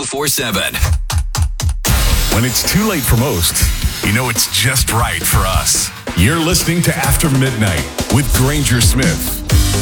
1047. When it's too late for most, you know it's just right for us. You're listening to After Midnight with Granger Smith.